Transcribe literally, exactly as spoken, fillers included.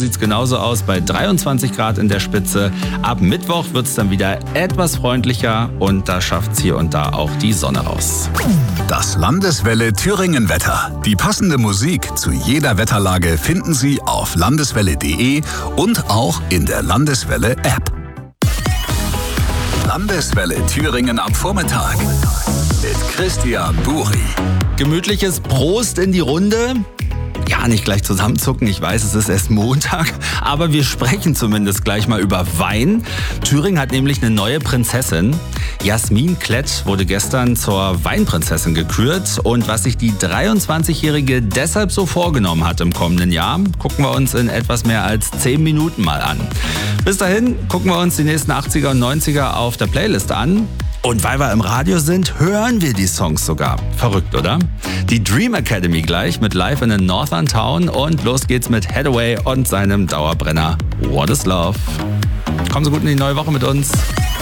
sieht es genauso aus bei dreiundzwanzig Grad in der Spitze. Ab Mittwoch wird es dann wieder etwas freundlicher und da schafft es hier und da auch die Sonne raus. Das Landeswelle Thüringen-Wetter. Die passende Musik zu jeder Wetterlage finden Sie auf landeswelle punkt de und auch in der Landeswelle-App. Landeswelle Thüringen am Vormittag mit Christian Buri. Gemütliches Prost in die Runde. Ja, nicht gleich zusammenzucken, ich weiß, es ist erst Montag, aber wir sprechen zumindest gleich mal über Wein. Thüringen hat nämlich eine neue Prinzessin. Jasmin Klett wurde gestern zur Weinprinzessin gekürt und was sich die dreiundzwanzigjährige deshalb so vorgenommen hat im kommenden Jahr, gucken wir uns in etwas mehr als zehn Minuten mal an. Bis dahin gucken wir uns die nächsten achtziger und neunziger auf der Playlist an. Und weil wir im Radio sind, hören wir die Songs sogar. Verrückt, oder? Die Dream Academy gleich mit Live in a Northern Town und los geht's mit Hathaway und seinem Dauerbrenner What is Love. Kommen Sie gut in die neue Woche mit uns.